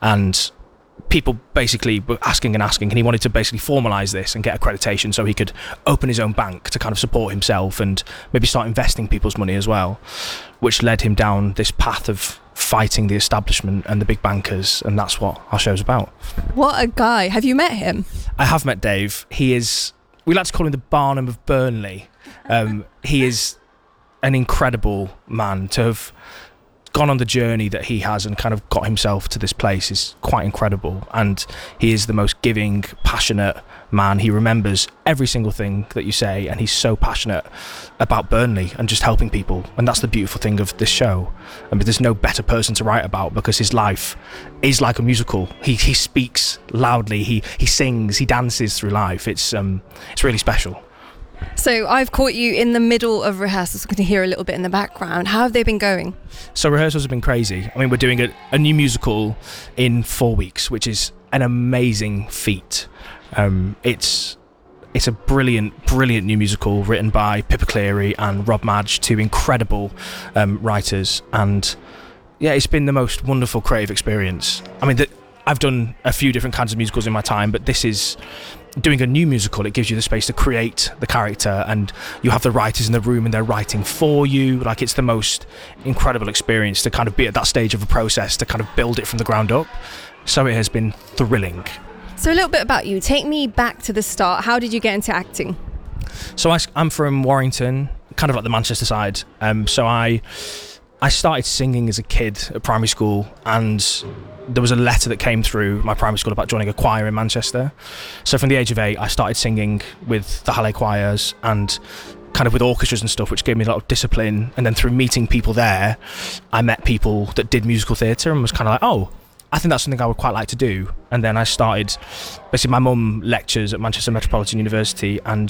and people basically were asking, and he wanted to basically formalise this and get accreditation so he could open his own bank to kind of support himself and maybe start investing people's money as well, which led him down this path of fighting the establishment and the big bankers, and that's what our show's about. What a guy. Have you met him? I have met Dave. He is, we like to call him the Barnum of Burnley. He is an incredible man. To have gone on the journey that he has and kind of got himself to this place is quite incredible, and he is the most giving, passionate man. He remembers every single thing that you say, and he's so passionate about Burnley and just helping people, and that's the beautiful thing of this show. I mean, there's no better person to write about because his life is like a musical. He speaks loudly, he sings, he dances through life. It's really special. So I've caught you in the middle of rehearsals. I can hear a little bit in the background. How have they been going? So rehearsals have been crazy. I mean, we're doing a new musical in 4 weeks, which is an amazing feat. It's a brilliant new musical written by Pippa Cleary and Rob Madge, two incredible writers. And yeah, it's been the most wonderful creative experience. I mean, I've done a few different kinds of musicals in my time, but this is doing a new musical. It gives you the space to create the character, and you have the writers in the room and they're writing for you. Like, it's the most incredible experience to kind of be at that stage of a process to kind of build it from the ground up. So it has been thrilling. So a little bit about you. Take me back to the start. How did you get into acting? So I'm from Warrington, kind of like the Manchester side. So I started singing as a kid at primary school, and there was a letter that came through my primary school about joining a choir in Manchester. So from the age of 8, I started singing with the Halle choirs and kind of with orchestras and stuff, which gave me a lot of discipline. And then through meeting people there, I met people that did musical theatre and was kind of like, oh, I think that's something I would quite like to do. And then I started, basically my mum lectures at Manchester Metropolitan University, and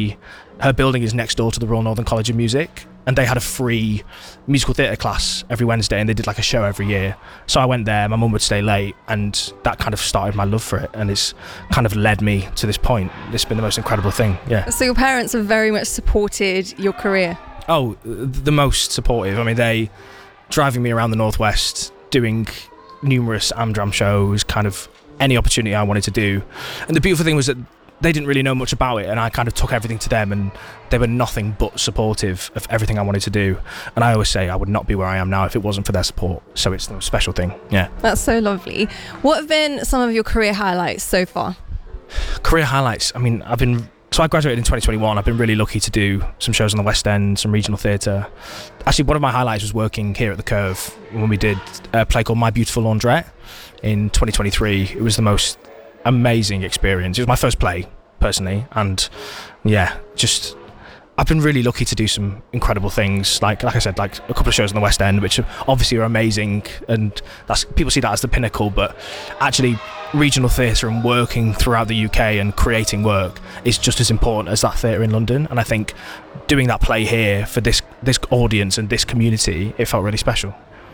her building is next door to the Royal Northern College of Music, and they had a free musical theatre class every Wednesday, and they did like a show every year. So I went there, my mum would stay late, and that kind of started my love for it, and it's kind of led me to this point. It's been the most incredible thing, yeah. So your parents have very much supported your career? Oh, the most supportive. I mean, they driving me around the Northwest, doing numerous Amdram shows, kind of any opportunity I wanted to do. And the beautiful thing was that they didn't really know much about it, and I kind of took everything to them, and they were nothing but supportive of everything I wanted to do. And I always say I would not be where I am now if it wasn't for their support. So it's a special thing, yeah. That's so lovely. What have been some of your career highlights so far? Career highlights? I mean, so I graduated in 2021. I've been really lucky to do some shows on the West End, some regional theatre. Actually, one of my highlights was working here at the Curve when we did a play called My Beautiful Laundrette in 2023. It was the most amazing experience. It was my first play, personally, and yeah, just I've been really lucky to do some incredible things. Like I said, like a couple of shows on the West End, which obviously are amazing, and people see that as the pinnacle, but actually regional theatre and working throughout the UK and creating work is just as important as that theatre in London. And I think doing that play here for this audience and this community, it felt really special.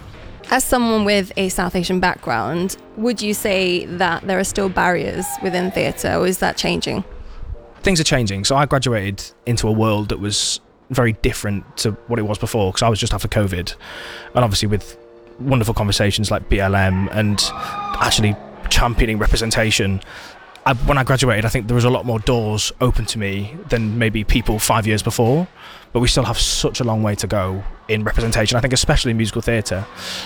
As someone with a South Asian background, would you say that there are still barriers within theatre, or is that changing? Things are changing. So I graduated into a world that was very different to what it was before, because I was just after COVID, and obviously with wonderful conversations like BLM and actually championing representation. When I graduated, I think there was a lot more doors open to me than maybe people 5 years before, but we still have such a long way to go in representation. I think especially in musical theatre.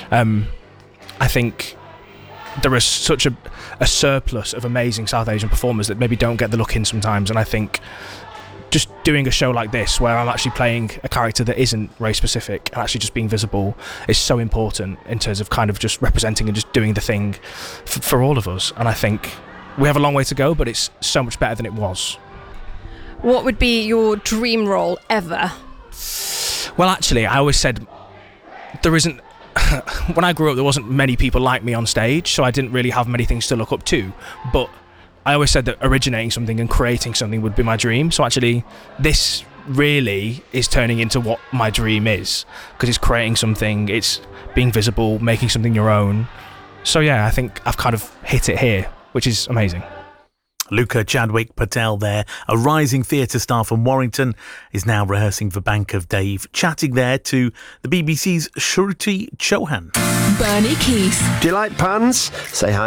I think there is such a surplus of amazing South Asian performers that maybe don't get the look in sometimes, and I think just doing a show like this where I'm actually playing a character that isn't race specific and actually just being visible is so important in terms of kind of just representing and just doing the thing for all of us. And I think we have a long way to go, but it's so much better than it was. What would be your dream role ever? Well, actually, I always said there isn't when I grew up there wasn't many people like me on stage, so I didn't really have many things to look up to, but I always said that originating something and creating something would be my dream. So actually this really is turning into what my dream is, because it's creating something, it's being visible, making something your own. So yeah, I think I've kind of hit it here, which is amazing. Luca Chadwick Patel there, a rising theatre star from Warrington, is now rehearsing for Bank of Dave, chatting there to the BBC's Shruti Chauhan. Bernie Keith. Do you like puns? Say hi